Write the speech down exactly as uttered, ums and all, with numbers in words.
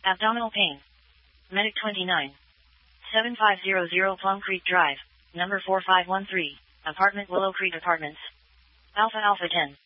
Abdominal pain. Medic twenty-nine. seven five zero zero Plum Creek Drive, number four five one three, apartment Willow Creek Apartments. Alpha Alpha ten.